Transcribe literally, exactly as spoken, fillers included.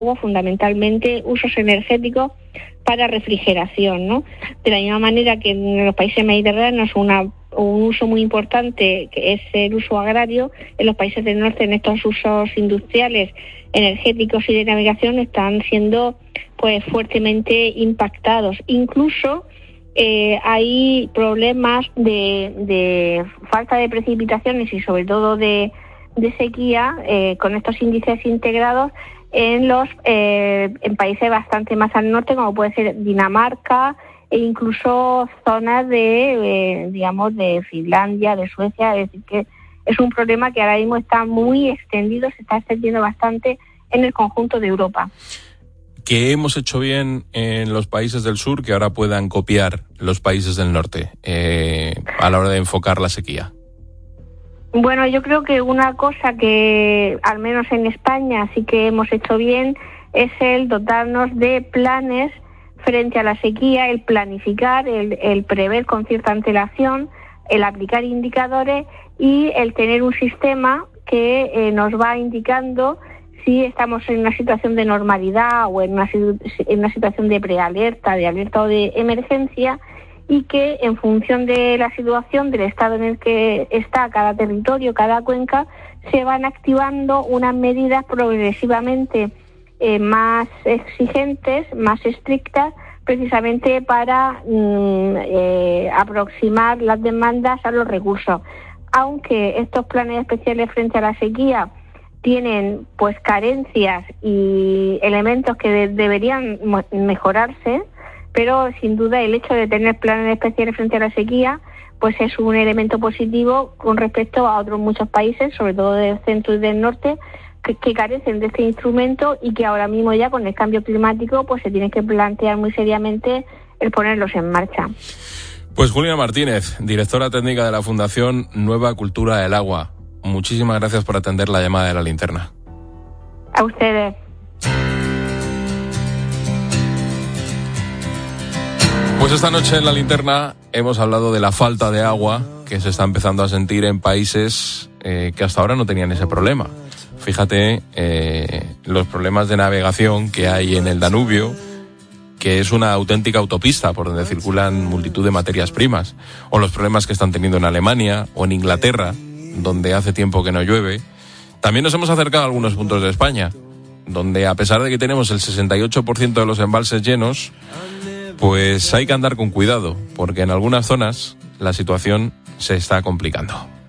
fundamentalmente usos energéticos para refrigeración, ¿no? De la misma manera que en los países mediterráneos una, un uso muy importante que es el uso agrario, en los países del norte en estos usos industriales, energéticos y de navegación están siendo pues fuertemente impactados. Incluso eh, hay problemas de, de falta de precipitaciones y sobre todo de, de sequía eh, con estos índices integrados en los eh, en países bastante más al norte, como puede ser Dinamarca e incluso zonas de eh, digamos de Finlandia, de Suecia. Es decir, que es un problema que ahora mismo está muy extendido, se está extendiendo bastante en el conjunto de Europa. ¿Qué hemos hecho bien en los países del sur que ahora puedan copiar los países del norte eh, a la hora de enfocar la sequía? Bueno, yo creo que una cosa que, al menos en España, sí que hemos hecho bien es el dotarnos de planes frente a la sequía, el planificar, el, el prever con cierta antelación, el aplicar indicadores y el tener un sistema que eh, nos va indicando si estamos en una situación de normalidad o en una, en una situación de prealerta, de alerta o de emergencia, y que en función de la situación, del estado en el que está cada territorio, cada cuenca, se van activando unas medidas progresivamente eh, más exigentes, más estrictas, precisamente para mm, eh, aproximar las demandas a los recursos. Aunque estos planes especiales frente a la sequía tienen pues carencias y elementos que de- deberían mo- mejorarse, pero sin duda el hecho de tener planes especiales frente a la sequía pues es un elemento positivo con respecto a otros muchos países, sobre todo del centro y del norte, que, que carecen de este instrumento y que ahora mismo ya con el cambio climático pues se tienen que plantear muy seriamente el ponerlos en marcha. Pues Juliana Martínez, directora técnica de la Fundación Nueva Cultura del Agua, muchísimas gracias por atender la llamada de La Linterna. A ustedes. Pues esta noche en La Linterna hemos hablado de la falta de agua que se está empezando a sentir en países eh, que hasta ahora no tenían ese problema. Fíjate eh, los problemas de navegación que hay en el Danubio, que es una auténtica autopista por donde circulan multitud de materias primas, o los problemas que están teniendo en Alemania o en Inglaterra, donde hace tiempo que no llueve. También nos hemos acercado a algunos puntos de España, donde a pesar de que tenemos el sesenta y ocho por ciento de los embalses llenos, pues hay que andar con cuidado, porque en algunas zonas la situación se está complicando.